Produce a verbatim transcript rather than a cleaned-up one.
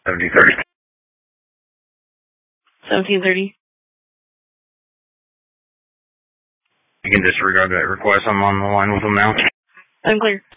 seventeen thirty. seventeen thirty. You can disregard that request. I'm on the line with them now. I'm clear.